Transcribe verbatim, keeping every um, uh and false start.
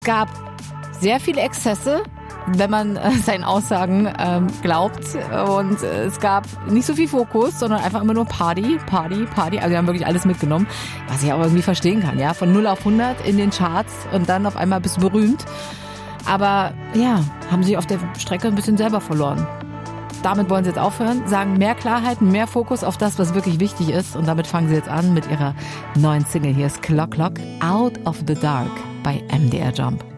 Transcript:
gab sehr viele Exzesse, wenn man äh, seinen Aussagen ähm, glaubt. Und äh, es gab nicht so viel Fokus, sondern einfach immer nur Party, Party, Party. Also die haben wirklich alles mitgenommen, was ich auch irgendwie verstehen kann. Ja, von null auf hundert in den Charts und dann auf einmal bist du berühmt. Aber ja, haben sie auf der Strecke ein bisschen selber verloren. Damit wollen sie jetzt aufhören, sagen mehr Klarheit, mehr Fokus auf das, was wirklich wichtig ist. Und damit fangen sie jetzt an mit ihrer neuen Single. Hier ist Clock Clock, Out of the Dark bei M D R Jump.